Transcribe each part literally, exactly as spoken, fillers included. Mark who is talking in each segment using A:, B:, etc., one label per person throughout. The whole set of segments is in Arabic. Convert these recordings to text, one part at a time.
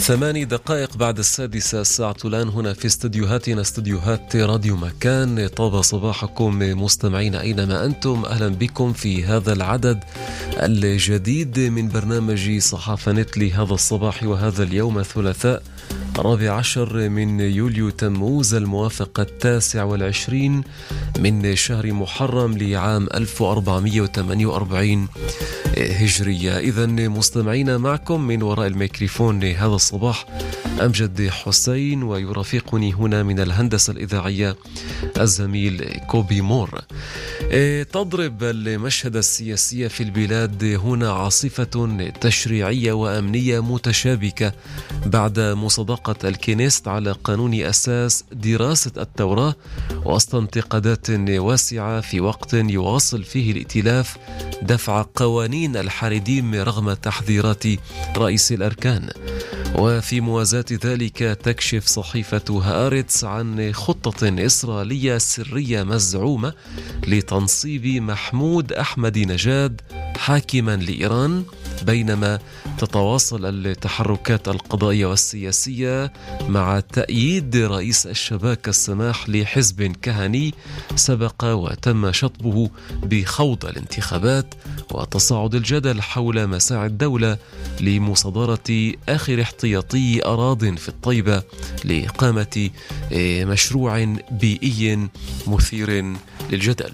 A: ثماني دقائق بعد السادسة الساعة الآن هنا في استديوهاتنا استديوهات راديو مكان. طاب صباحكم مستمعين أينما أنتم، أهلا بكم في هذا العدد الجديد من برنامج صحافة نت لهذا الصباح وهذا اليوم الثلاثاء الرابع عشر من يوليو تموز الموافق التاسع والعشرين من شهر محرم لعام ألف وأربعمائة وثمانية وأربعين هجرية. إذن مستمعين معكم من وراء الميكروفون هذا الصباح أمجد حسين، ويرافقني هنا من الهندسة الإذاعية الزميل كوبي مور. تضرب المشهد السياسي في البلاد هنا عاصفة تشريعية وأمنية متشابكة بعد مصادقة الكنيست على قانون أساس دراسة التوراة وسط انتقادات واسعة في وقت يواصل فيه الائتلاف دفع قوانين الحريديم رغم تحذيرات رئيس الأركان. وفي موازاة ذلك تكشف صحيفة هآرتس عن خطة إسرائيلية سرية مزعومة لتنصيب محمود أحمد نجاد حاكما لإيران، بينما تتواصل التحركات القضائية والسياسية مع تأييد رئيس الشباك السماح لحزب كهني سبق وتم شطبه بخوض الانتخابات، وتصاعد الجدل حول مساعي الدولة لمصادرة آخر احتياطي أراضٍ في الطيبة لإقامة مشروع بيئي مثير للجدل.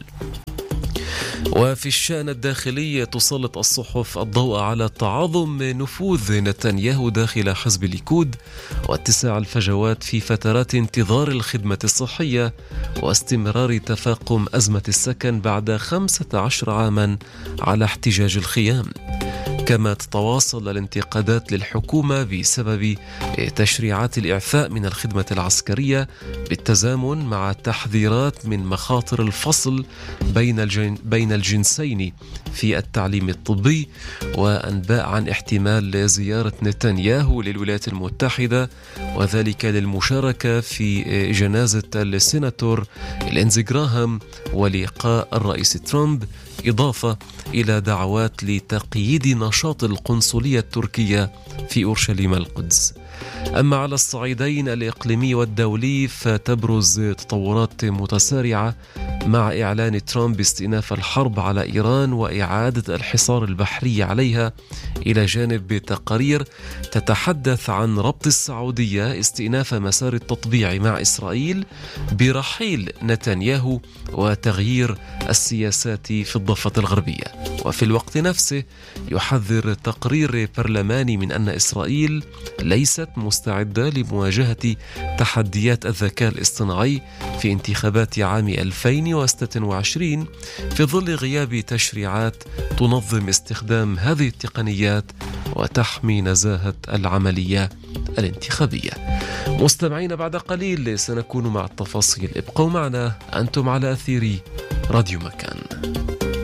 A: وفي الشأن الداخلي تسلط الصحف الضوء على تعاظم نفوذ نتنياهو داخل حزب الليكود واتساع الفجوات في فترات انتظار الخدمة الصحية واستمرار تفاقم أزمة السكن بعد خمسة عشر عاما على احتجاج الخيام. كما تتواصل الانتقادات للحكومة بسبب تشريعات الإعفاء من الخدمة العسكرية بالتزامن مع تحذيرات من مخاطر الفصل بين الجن بين الجنسين في التعليم الطبي، وأنباء عن احتمال زيارة نتنياهو للولايات المتحدة وذلك للمشاركة في جنازة السيناتور لينزي جراهام ولقاء الرئيس ترامب، إضافة إلى دعوات لتقييد نشاط القنصلية التركية في أورشليم القدس. أما على الصعيدين الإقليمي والدولي فتبرز تطورات متسارعة مع إعلان ترامب باستئناف الحرب على إيران وإعادة الحصار البحري عليها، إلى جانب تقارير تتحدث عن ربط السعودية استئناف مسار التطبيع مع إسرائيل برحيل نتنياهو وتغيير السياسات في الضفة الغربية. وفي الوقت نفسه يحذر تقرير برلماني من أن إسرائيل ليست مستعدة لمواجهة تحديات الذكاء الاصطناعي في انتخابات عام ألفين وستة وعشرين في ظل غياب تشريعات تنظم استخدام هذه التقنيات وتحمي نزاهة العملية الانتخابية. مستمعين، بعد قليل سنكون مع التفاصيل، ابقوا معنا، أنتم على أثير راديو مكان.